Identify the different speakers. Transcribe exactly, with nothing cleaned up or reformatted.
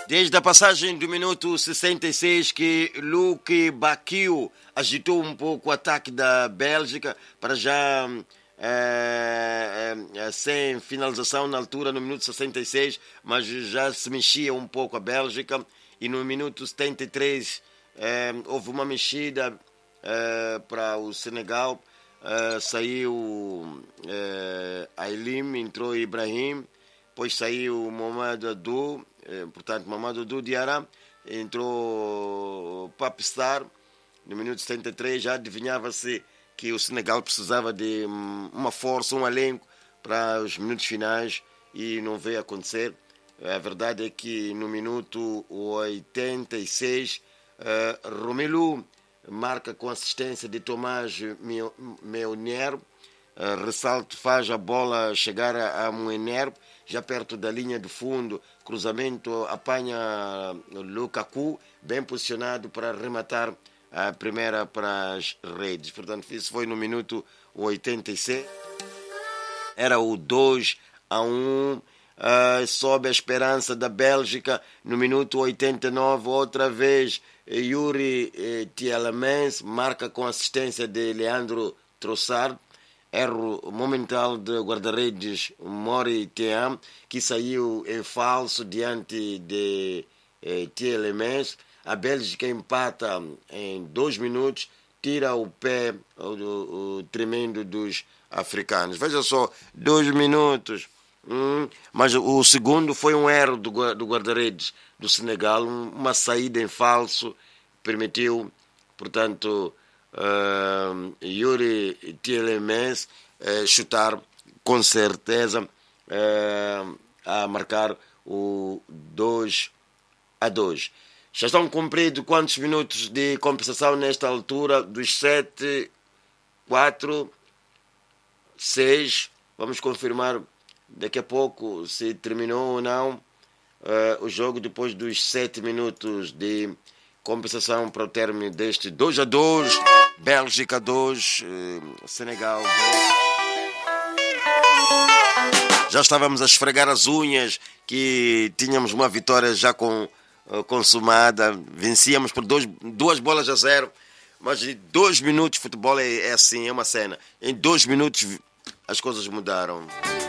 Speaker 1: Desde a passagem do minuto sessenta e seis que Luke Bakio agitou um pouco o ataque da Bélgica para já é, é, sem finalização na altura no minuto sessenta e seis, mas já se mexia um pouco a Bélgica e no minuto setenta e três é, houve uma mexida é, para o Senegal, é, saiu é, Ailim, entrou Ibrahim, depois saiu Mohamed Adou, portanto, Mamadou Diarra, entrou Papistar. No minuto setenta e três já adivinhava-se que o Senegal precisava de uma força, um elenco para os minutos finais e não veio acontecer. A verdade é que no minuto oitenta e seis, uh, Romelu marca com assistência de Tomás Meunier. Uh, ressalto, faz a bola chegar a, a Meunier, já perto da linha de fundo, cruzamento, apanha Lukaku, bem posicionado para rematar a primeira para as redes. Portanto, isso foi no minuto oitenta e seis. Era o dois a um, uh, sob a esperança da Bélgica. No minuto oitenta e nove, outra vez, Yuri eh, Tielemans marca com assistência de Leandro Trossard. Erro momental de guarda-redes Mori Team, que saiu em falso diante de eh, Tielemans. A Bélgica empata em dois minutos, tira o pé o, o, o tremendo dos africanos. Veja só, dois minutos. Hum, mas o segundo foi um erro do, do guarda-redes do Senegal, uma saída em falso, permitiu, portanto, Uh, Yuri Tielemans uh, chutar com certeza uh, a marcar o dois a dois. Já estão cumpridos quantos minutos de compensação nesta altura? Dos sete, quatro, seis. Vamos confirmar daqui a pouco se terminou ou não uh, o jogo depois dos sete minutos de compensação para o término deste dois a dois, Bélgica dois, Senegal dois. Já estávamos a esfregar as unhas que tínhamos uma vitória já com, uh, consumada, vencíamos por dois, duas bolas a zero, mas em dois minutos futebol é, é assim, é uma cena. Em dois minutos as coisas mudaram.